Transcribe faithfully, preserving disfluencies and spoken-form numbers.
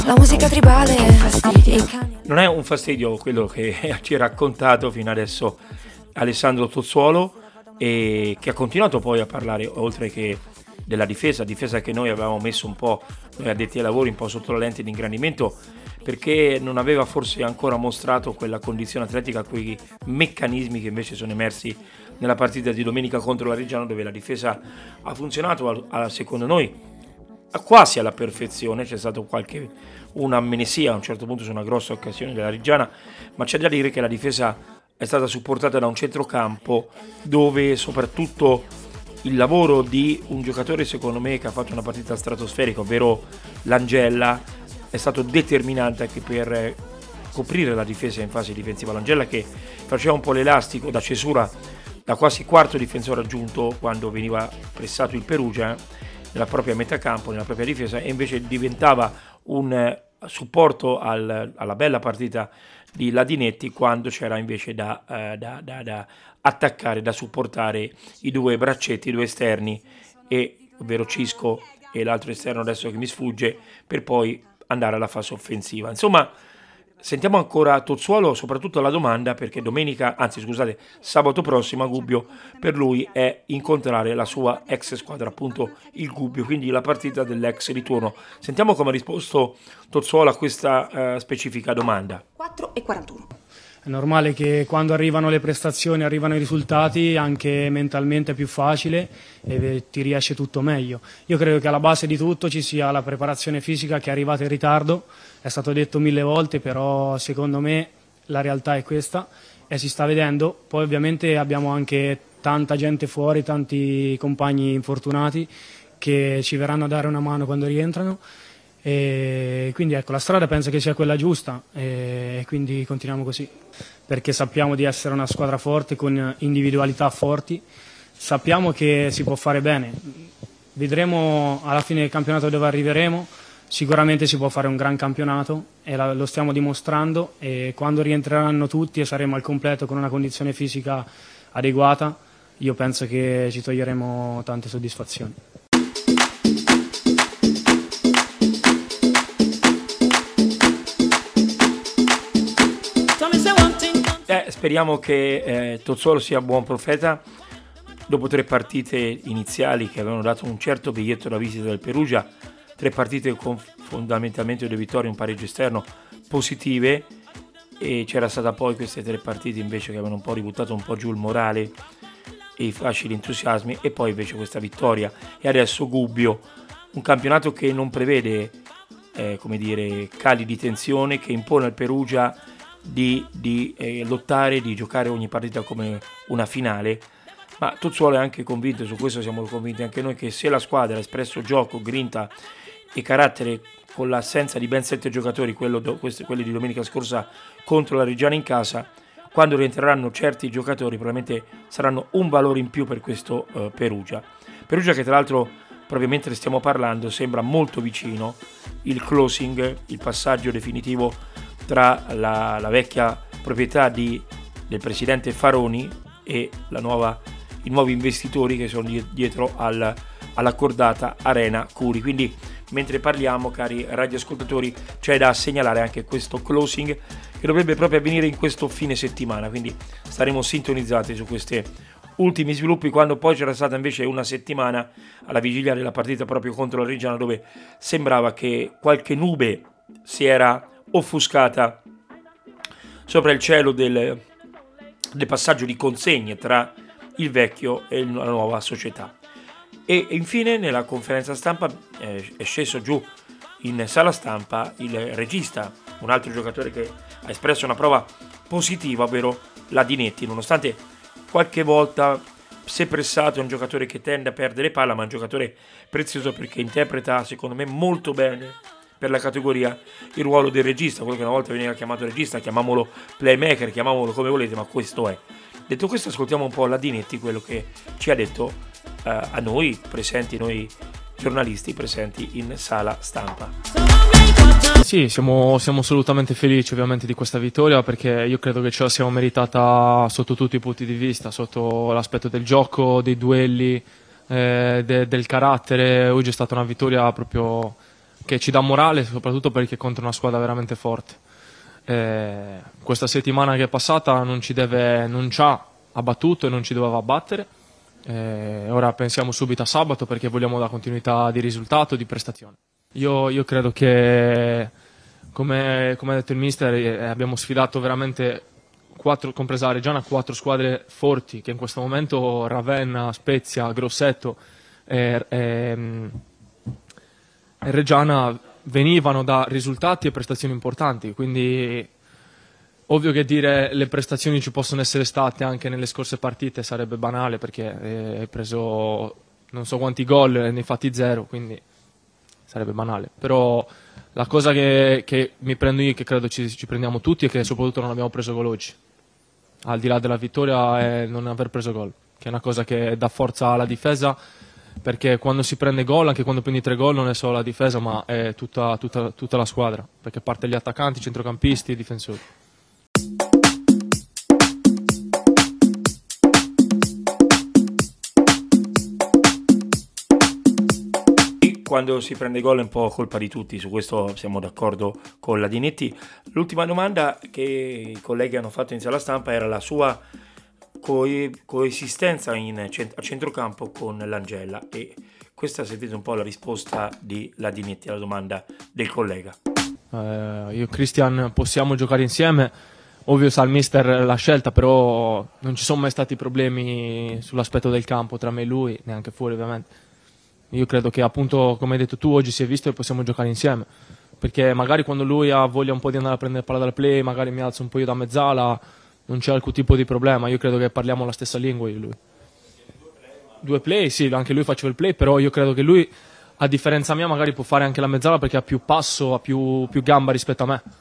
La musica tribale è fastidio. Non è un fastidio quello che ci ha raccontato fino adesso Alessandro Tozzuolo, e che ha continuato poi a parlare oltre che della difesa, difesa che noi avevamo messo un po', noi addetti ai lavori, un po' sotto la lente di ingrandimento, perché non aveva forse ancora mostrato quella condizione atletica, quei meccanismi che invece sono emersi nella partita di domenica contro la Reggiana, dove la difesa ha funzionato, a, a, secondo noi, quasi alla perfezione. C'è stato qualche un'amnesia a un certo punto su una grossa occasione della Reggiana, ma c'è da dire che la difesa è stata supportata da un centrocampo dove soprattutto il lavoro di un giocatore, secondo me, che ha fatto una partita stratosferica, ovvero Langella, è stato determinante anche per coprire la difesa in fase difensiva. Langella che faceva un po' l'elastico da cesura, da quasi quarto difensore aggiunto quando veniva pressato il Perugia nella propria metà campo, nella propria difesa, e invece diventava un supporto al, alla bella partita di Ladinetti quando c'era invece da, uh, da, da, da attaccare, da supportare i due braccetti, i due esterni, e, ovvero Cisco e l'altro esterno adesso che mi sfugge, per poi andare alla fase offensiva. Insomma, sentiamo ancora Tozzuolo, soprattutto la domanda, perché domenica, anzi scusate, sabato prossimo a Gubbio per lui è incontrare la sua ex squadra, appunto il Gubbio, quindi la partita dell'ex ritorno. Sentiamo come ha risposto Tozzuolo a questa uh, specifica domanda. quattro e quarantuno. È normale che quando arrivano le prestazioni, arrivano i risultati, anche mentalmente è più facile e ti riesce tutto meglio. Io credo che alla base di tutto ci sia la preparazione fisica, che è arrivata in ritardo, è stato detto mille volte, però secondo me la realtà è questa e si sta vedendo. Poi ovviamente abbiamo anche tanta gente fuori, tanti compagni infortunati che ci verranno a dare una mano quando rientrano. E quindi ecco, la strada penso che sia quella giusta e quindi continuiamo così, perché sappiamo di essere una squadra forte con individualità forti, sappiamo che si può fare bene, vedremo alla fine del campionato dove arriveremo. Sicuramente si può fare un gran campionato e lo stiamo dimostrando, e quando rientreranno tutti e saremo al completo con una condizione fisica adeguata, io penso che ci toglieremo tante soddisfazioni. Eh, speriamo che eh, Tozzuolo sia buon profeta. Dopo tre partite iniziali che avevano dato un certo biglietto da visita del Perugia, tre partite con fondamentalmente due vittorie, un pareggio esterno positive, e c'era stata poi queste tre partite invece che avevano un po' ributtato un po' giù il morale e i facili entusiasmi, e poi invece questa vittoria. E adesso Gubbio, un campionato che non prevede eh, come dire, cali di tensione, che impone al Perugia di, di eh, lottare, di giocare ogni partita come una finale. Ma Tozzuolo è anche convinto, su questo siamo convinti anche noi, che se la squadra ha espresso gioco, grinta e carattere con l'assenza di ben sette giocatori, quello do, questi, quelli di domenica scorsa contro la Reggiana in casa, quando rientreranno certi giocatori probabilmente saranno un valore in più per questo uh, Perugia. Perugia che tra l'altro, proprio mentre stiamo parlando, sembra molto vicino il closing, il passaggio definitivo tra la, la vecchia proprietà di, del presidente Faroni e la nuova, i nuovi investitori che sono dietro al, all'accordata Arena Curi. Quindi mentre parliamo, cari radioascoltatori, c'è da segnalare anche questo closing che dovrebbe proprio avvenire in questo fine settimana, quindi staremo sintonizzati su questi ultimi sviluppi, quando poi c'era stata invece una settimana alla vigilia della partita proprio contro la Reggiana, dove sembrava che qualche nube si era offuscata sopra il cielo del, del passaggio di consegne tra il vecchio e la nuova società. E infine nella conferenza stampa eh, è sceso giù in sala stampa il regista, un altro giocatore che ha espresso una prova positiva, ovvero Ladinetti. Nonostante qualche volta, se pressato, è un giocatore che tende a perdere palla, ma è un giocatore prezioso perché interpreta, secondo me, molto bene per la categoria il ruolo del regista, quello che una volta veniva chiamato regista, chiamiamolo playmaker, chiamiamolo come volete, ma questo è. Detto questo, ascoltiamo un po' Ladinetti, quello che ci ha detto uh, a noi presenti, noi giornalisti presenti in sala stampa. Sì, siamo, siamo assolutamente felici ovviamente di questa vittoria, perché io credo che ce la siamo meritata sotto tutti i punti di vista, sotto l'aspetto del gioco, dei duelli, eh, de, del carattere. Oggi è stata una vittoria proprio che ci dà morale, soprattutto perché è contro una squadra veramente forte. Eh, questa settimana che è passata non ci, deve, non ci ha abbattuto e non ci doveva abbattere. Eh, ora pensiamo subito a sabato perché vogliamo la continuità di risultato, di prestazione. Io, io credo che, come, come ha detto il mister, eh, abbiamo sfidato veramente quattro, compresa Reggiana, quattro squadre forti che in questo momento Ravenna, Spezia, Grosseto e, e, e Reggiana venivano da risultati e prestazioni importanti, quindi ovvio che dire le prestazioni ci possono essere state anche nelle scorse partite sarebbe banale perché hai preso non so quanti gol e ne hai fatti zero, quindi sarebbe banale. Però la cosa che, che mi prendo io, che credo ci, ci prendiamo tutti, è che soprattutto non abbiamo preso gol oggi, al di là della vittoria, è non aver preso gol, che è una cosa che dà forza alla difesa, perché quando si prende gol, anche quando prendi tre gol, non è solo la difesa ma è tutta, tutta, tutta la squadra, perché parte gli attaccanti, i centrocampisti, i difensori. Quando si prende gol è un po' colpa di tutti, su questo siamo d'accordo con la Dinetti. L'ultima domanda che i colleghi hanno fatto in sala stampa era la sua co- coesistenza in, a centrocampo con l'Angella, e questa sentite un po' la risposta di la Dinetti alla domanda del collega. Eh, io e Christian possiamo giocare insieme, ovvio sa il mister la scelta, però non ci sono mai stati problemi sull'aspetto del campo tra me e lui, neanche fuori ovviamente. Io credo che appunto, come hai detto tu, oggi si è visto che possiamo giocare insieme, perché magari quando lui ha voglia un po' di andare a prendere palla dal play, magari mi alzo un po' io da mezzala, non c'è alcun tipo di problema. Io credo che parliamo la stessa lingua io e lui. Due play, sì, anche lui faceva il play, però io credo che lui, a differenza mia, magari può fare anche la mezzala perché ha più passo, ha più, più gamba rispetto a me.